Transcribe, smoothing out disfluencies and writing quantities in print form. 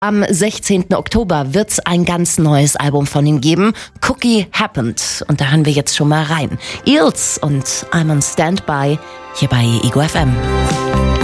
Am 16. Oktober wird's ein ganz neues Album von ihm geben, Cookie Happened. Und da hören wir jetzt schon mal rein. Eels und I'm on Standby hier bei Ego FM.